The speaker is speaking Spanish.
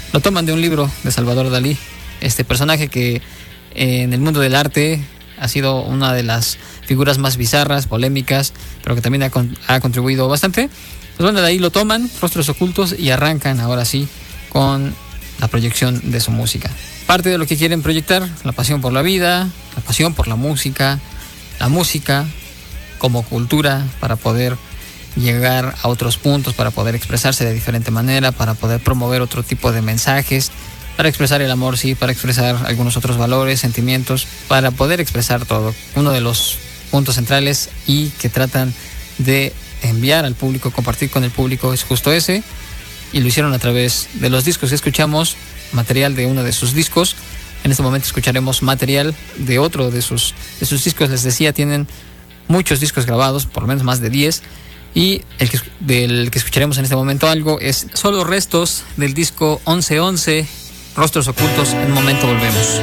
Lo toman de un libro de Salvador Dalí, este personaje que en el mundo del arte ha sido una de las figuras más bizarras, polémicas, pero que también ha contribuido bastante. Pues bueno, de ahí lo toman, Rostros Ocultos, y arrancan ahora sí con la proyección de su música. Parte de lo que quieren proyectar, la pasión por la vida, la pasión por la música como cultura para poder llegar a otros puntos, para poder expresarse de diferente manera, para poder promover otro tipo de mensajes, para expresar el amor, sí, para expresar algunos otros valores, sentimientos, para poder expresar todo. Uno de los puntos centrales y que tratan de enviar al público, compartir con el público, es justo ese, y lo hicieron a través de los discos que escuchamos, material de uno de sus discos. En este momento escucharemos material de otro de sus discos. Les decía, tienen muchos discos grabados, por lo menos más de 10, y del que escucharemos en este momento algo es solo restos del disco 1111, Rostros Ocultos. En un momento volvemos.